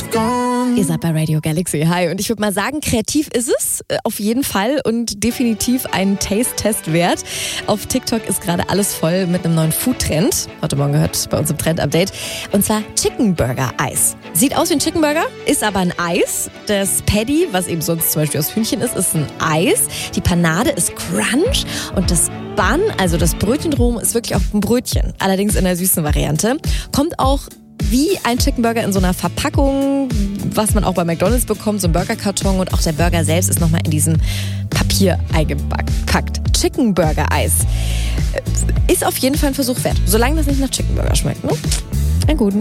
gone. Ihr seid bei Radio Galaxy. Hi. Und ich würde mal sagen, kreativ ist es auf jeden Fall und definitiv ein Taste-Test wert. Auf TikTok ist gerade alles voll mit einem neuen Food-Trend. Heute Morgen gehört bei uns im Trend-Update. Und zwar Chicken Burger Eis. Sieht aus wie ein Chicken Burger, ist aber ein Eis. Das Patty, was eben sonst zum Beispiel aus Hühnchen ist ein Eis. Die Panade ist Crunch und das Bun, also das Brötchen drum, ist wirklich auch ein Brötchen. Allerdings in der süßen Variante. Kommt auch wie ein Chicken Burger in so einer Verpackung, was man auch bei McDonald's bekommt, so ein Burgerkarton, und auch der Burger selbst ist nochmal in diesem Papier eingepackt. Chicken Burger Eis ist auf jeden Fall ein Versuch wert, solange das nicht nach Chicken Burger schmeckt, ne? Einen guten.